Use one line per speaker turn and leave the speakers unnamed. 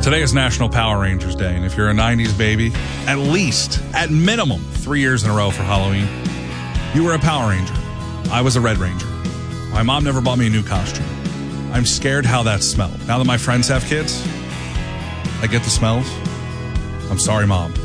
Today is National Power Rangers Day, and if you're a 90s baby, at least, at minimum, 3 years in a row for Halloween, you were a Power Ranger. I was a Red Ranger. My mom never bought me a new costume. I'm scared how that smelled. Now that my friends have kids, I get the smells. I'm sorry, Mom.